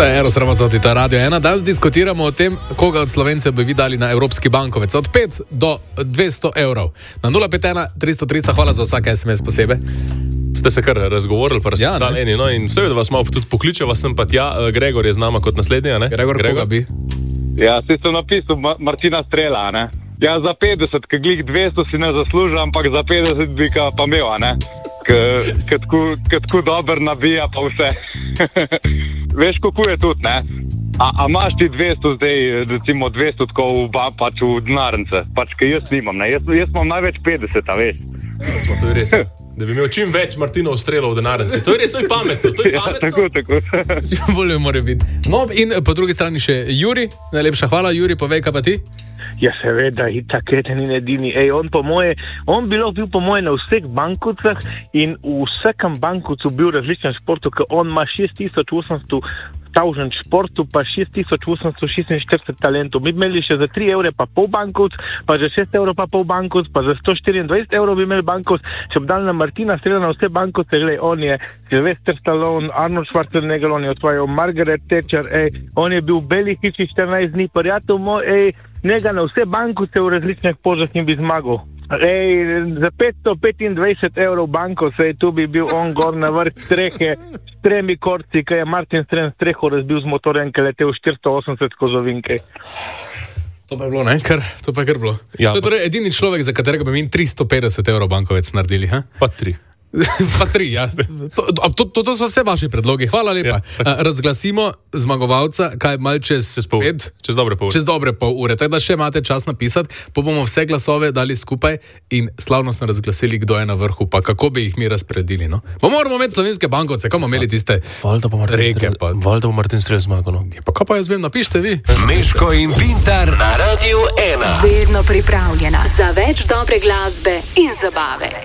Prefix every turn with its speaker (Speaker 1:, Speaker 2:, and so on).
Speaker 1: To je Eros Ramazzotti, to je Radio 1. Danes diskutiramo o tem, koga od Slovencev bi vi dali na Evropski bankovec. Od 5 do 200 evrov. Na 051 300 300, hvala za vsak SMS posebej.
Speaker 2: Ste se kar razgovorili, pa razpisali eni, no, in seveda vas malo tudi pokliče, vas sem pa tja, Gregor je z nama kot naslednja, ne?
Speaker 1: Gregor, koga bi?
Speaker 3: Ja, si sem napisal Martina Strela, ne? Ja, za 50, ker glih 200 si ne zaslužim, ampak za 50 bi ga pa imel, ne? Ker tako dober nabija pa vse. Veš, kako je tudi, ne? A imaš ti 200 zdaj, recimo 200 tako pač v denarnice, pač, ker jaz nimam, ne? Jaz imam največ 50, a veš?
Speaker 2: Smo, to je res, da bi imel čim več Martinov strelov v denarnici. To je res, to je pametno, to je pametno.
Speaker 3: Ja, tako.
Speaker 1: Bolje mora biti. No, in po drugi strani še Juri. Najlepša hvala, Juri, povej, kaj pa ti?
Speaker 4: Ja, seveda, itak Eten in edini. On bi lahko bil po moje na vseh bankovcah in v vsakem bankovcu bil različen športu, ker on ima 6800 športu, pa 6846 talentov. Mi bi imeli še za 3 evre pa pol bankovc, pa za 6 evrov pa pol bankovc, pa za 124 evrov bi imeli bankovc. Če bi dal na Martina Strela na vse bankovce, glej, on je Sylvester Stallone, Arnold Schwarzenegger, on je osvajal Margaret Thatcher, on je bil v Beli hiši 14 dni, prijatelj moj, njega na vse bankovce v različnih pozah in bi zmagal. Za 525 evrov banko, tu bi bil on gor na vrh strehe s 3 korci, kaj je Martin Stren streho razbil z motorjem, ki letel 480 kozovinke.
Speaker 1: To pa je bilo, ne? To pa je kar bilo.
Speaker 2: Ja,
Speaker 1: to je torej edini človek, za katerega bi mi 350 evrov bankovec naredili, ha?
Speaker 2: Pa 3.
Speaker 1: Pa 3, ja. To so vse vaši predlogi. Hvala lepa. Ja. Razglasimo zmagovalca, kaj mal čez
Speaker 2: dobre pol ure.
Speaker 1: Čez dobre pol ure. Tako da še imate čas napisati, pa bomo vse glasove dali skupaj in slavnostno razglasili, kdo je na vrhu, pa kako bi jih mi razporedili, no. Pa moramo imeti slovenske bankovce, kam bomo imeli tiste reke.
Speaker 2: Valjda bo Martin Strel zmagal, no.
Speaker 1: Pa kaj pa jaz vem, napište vi.
Speaker 5: Meško in Pintar na Radio 1.
Speaker 6: Vedno pripravljena za več dobre glasbe in zabave.